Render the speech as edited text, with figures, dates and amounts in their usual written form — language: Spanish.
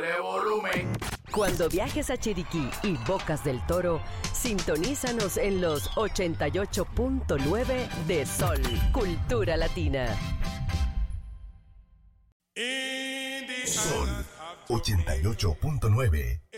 de volumen. Cuando viajes a Chiriquí y Bocas del Toro, sintonízanos en los 88.9 de Sol, Cultura Latina. Sol 88.9.